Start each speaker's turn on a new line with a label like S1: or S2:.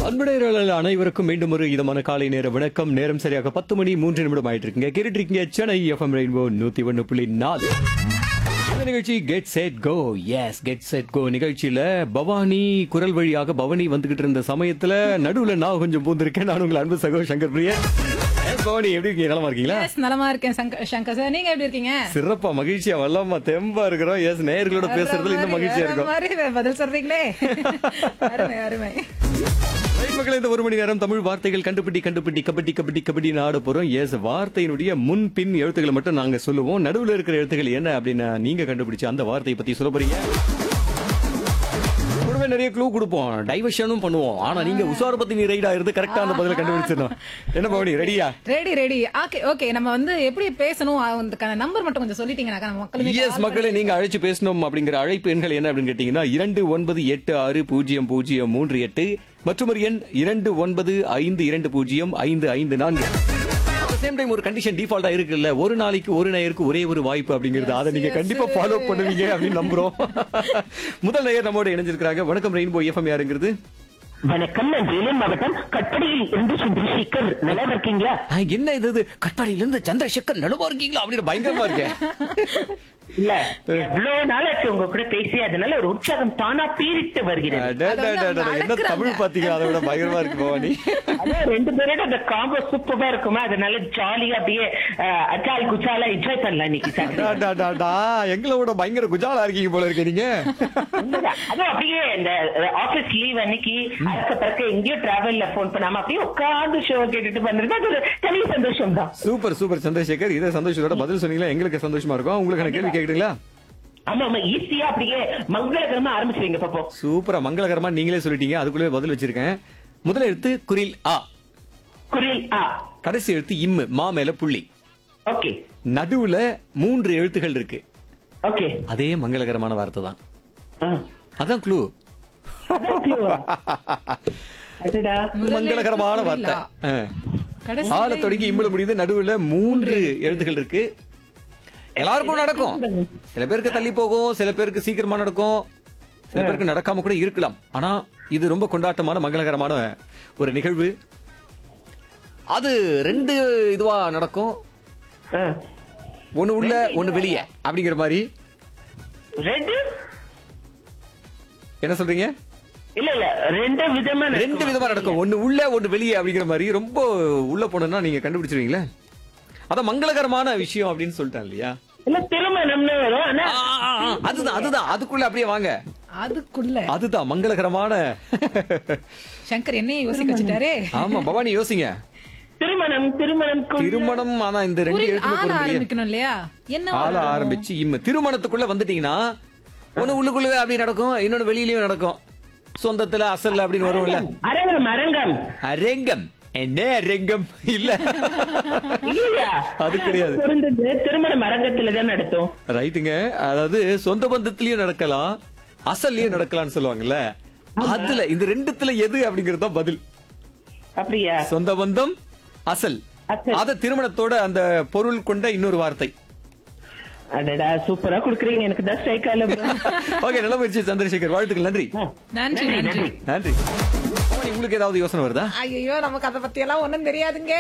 S1: அன்புடையர்கள் அனைவருக்கும் மீண்டும் ஒரு இதமான காலை நேர வணக்கம். நேரம் சரியாக 10 மணி 3 நிமிடம் ஆயிட்டு இருக்குங்க. கேட்டுட்டு இருக்கீங்க சென்னை எஃப்எம் ரெயின்போ 101.4. இந்த நிகழ்ச்சி get set go. S, get set go நிகழ்ச்சியில பவானி குரல் வழியாக பவானி வந்துகிட்டு இருந்த சமயத்துல நடுவுல நான் கொஞ்சம் பூந்திருக்கேன். நான் உங்கள் அன்பு சகோ சங்கர் பிரியன். பவானி எப்படி இருக்கீங்க? நலமா இருக்கீங்களா?
S2: நலமா இருக்கேன் சங்கர் சார், நீங்க எப்படி இருக்கீங்க?
S1: சிறப்பா, மகிழ்ச்சியா, வல்லமா, தெம்பா இருக்கிறோம். எஸ், நேயர்களோட பேசுறதுல இந்த மகிழ்ச்சியா இருக்கும்.
S2: பதில் சொல்றீங்களே, அருமை அருமை.
S1: மக்களே, இந்த ஒரு மணி நேரம் தமிழ் வார்த்தைகள் கண்டுபிடி கண்டுபிடி கபடி கபடி கபடி ஆட போறோம். எஸ், வார்த்தையினுடைய முன் பின் எழுத்துக்களை மட்டும் நாங்க சொல்லுவோம். நடுவுல இருக்கிற எழுத்துக்கள் என்ன அப்படின்னு நீங்க கண்டுபிடிச்சு அந்த வார்த்தையை பத்தி சொல்ல போறீங்க. கூடவே நிறைய க்ளூ கொடுப்போம், டைவர்ஷனும் பண்ணுவோம். ஆனா நீங்க உசார பத்தி நீ ரைடா இருந்து கரெக்டா அந்த பதில கண்டுபிடிச்சிடணும். என்ன பவனி, ரெடியா?
S2: ரெடி. ஓகே, நம்ம வந்து எப்படி பேசணும், அந்த நம்பர் மட்டும் கொஞ்சம் சொல்லிட்டீங்கன்னா மக்களுமே.
S1: எஸ் மக்களே, நீங்க அழைச்சு பேசணும் அப்படிங்கிற அழைப்பு எண்கள் என்ன அப்படின்னு கேட்டீங்கன்னா 29860338 மற்றும் ஒரு எண் 2952055554. சேம் டைம் ஒரு கண்டிஷன் டிஃபால்ட்டா இருக்குல்ல, ஒரு நாளைக்கு ஒரு நேயருக்கு ஒரே ஒரு வாய்ப்பு அப்படிங்கிறது. அதை நீங்க கண்டிப்பா ஃபாலோ பண்ணுவீங்க அப்படின்னு நம்புறோம். முதல் நேயர் நம்மோட இணைஞ்சிருக்காங்க. வணக்கம் ரெயின்போ எஃப்எம், யாருங்கிறது?
S3: வணக்கம், நான் வேலூர் மாவட்டம் கட்படியில் இருந்து சந்திரசேகர். நல்லா இருக்கீங்களா?
S1: என்ன இது, கட்பாடியில இருந்து சந்திரசேகர் நலமா இருக்கீங்களா அப்படின்னு பயங்கரமா இருக்கேன்.
S3: இல்ல, எவ்வளவு நாளாச்சு உங்க கூட பேசி, அதனால ஒரு உற்சாகம் தானா பீரிட்டு வருகிறது.
S1: என்ன தமிழ் பாத்தீங்களா, அதை விட பயங்கரமா இருக்கு பவானி.
S3: அதான் ரெண்டு பேரோட அந்த காம்போ சூப்பரா இருக்குமா, அதனால ஜாலியா அப்படியே அச்சால் குச்சாலா என்ஜாய் பண்ணலாம் இன்னைக்கு.
S1: எங்களோட பயங்கர குஜாலா இருக்கீங்க போல இருக்கு நீங்க.
S3: அதுவும் அப்படியே இந்த ஆபீஸ் லீவ் அன்னைக்கு அதுக்கு பிறகு எங்கேயோ டிராவல்ல போன் பண்ணாம அப்படியே உட்கார்ந்து ஷோ கேட்டுட்டு வந்துருது. அது ஒரு தனி சந்தோஷம் தான்.
S1: சூப்பர் சூப்பர் சந்திரசேகர், இதே சந்தோஷத்தோட பதில் சொன்னீங்களா எங்களுக்கு சந்தோஷமா இருக்கும். உங்களுக்கு கேள்வி கேக்குறீங்களா?
S3: ஆமா, ஈஸியா அப்படியே மங்களகரமா ஆரம்பிச்சுவீங்க பாப்போம்.
S1: சூப்பரா, மங்களகரமா நீங்களே சொல்லிட்டீங்க. அதுக்குள்ளே பதில் வச்சிருக்கேன். முதல் எழுத்து குரில் ஆ.
S3: குரில் ஆ.
S1: கடைசி எழுத்து இம்மு, மா மேல புள்ளி.
S3: ஓகே.
S1: நடுவுல 3 எழுத்துகள் இருக்கு.
S3: ஓகே.
S1: அதே மங்களகரமான வார்த்தை தான். அதான் க்ளூ. மங்களகரமான வார்த்தை. ஆள தொடங்கி இம்முல முடியுது. நடுவுல 3 எழுத்துகள் இருக்கு. எல்லாருக்கும் நடக்கும். சில பேருக்கு தள்ளி போகும், சில பேருக்கு சீக்கிரமா நடக்கும், சில பேருக்கு நடக்காம கூட இருக்கலாம். ஆனா இது ரொம்ப கொண்டாட்டமான மங்களகரமான ஒரு நிகழ்வு. அது 2 இதுவா நடக்கும். ஒண்ணு உள்ள ஒண்ணு வெளியே அப்படிங்கிற மாதிரி. என்ன சொல்றீங்க?
S3: இல்ல ரெண்டு விதமா
S1: நடக்கும். ஒண்ணு உள்ள ஒண்ணு வெளியே அப்படிங்கிற மாதிரி. ரொம்ப உள்ள போனா நீங்க கண்டுபிடிச்சிருவீங்களா? அதான் மங்களகரமான விஷயம் அப்படின்னு சொல்லிட்டேன் இல்லையா?
S3: இல்ல, திருமணம்னு வரும்.
S1: அதுதான் அதுக்குள்ள அப்படியே வாங்க. அதுதான் மங்களகரமான.
S2: சங்கர் என்னையும் யோசிக்க வச்சுட்டாரே.
S1: ஆமா பவானி, யோசிங்க. திருமணம். ஆனா இந்த 2 எழுத்துக்கள்
S2: ஆரம்பிக்கணும் இல்லையா? என்ன
S1: ஆள ஆரம்பிச்சு இம்மு. திருமணத்துக்குள்ள வந்துட்டீங்கன்னா ஒண்ணு உள்ளுக்குள்ளவே அப்படி நடக்கும், இன்னொன்னு வெளியிலயும் நடக்கும். சொந்தத்துல அசல் அப்படின்னு வரும்ல. அரங்கம். என்ன அரங்கம்? இல்ல, அது கிடையாது.
S3: திருமணம் அரங்கத்துல தான் நடத்தும்.
S1: ரைட்டுங்க. அதாவது சொந்த பந்தத்திலயும் நடக்கலாம், அசல்லயும் நடக்கலாம்னு சொல்லுவாங்கல்ல. அதுல இந்த 2த்துல எது அப்படிங்கறது தான் பதில்.
S3: அப்படியா?
S1: சொந்த பந்தம், அசல். அத திருமணத்தோட அந்த பொருள் கொண்ட இன்னொரு வார்த்தை.
S3: அடடா, சூப்பரா குடுக்குறீங்க. எனக்கு தான் ஸ்ட்ரைக் ஆல.
S1: ஓகே, நல்ல முயற்சி சந்திரசேகர், வாழ்த்துக்கள். நன்றி. உங்களுக்கு ஏதாவது யோசனை வருதா?
S2: ஐயோ, நமக்கு அத பத்தி எல்லாம் ஒண்ணும் தெரியாதுங்க.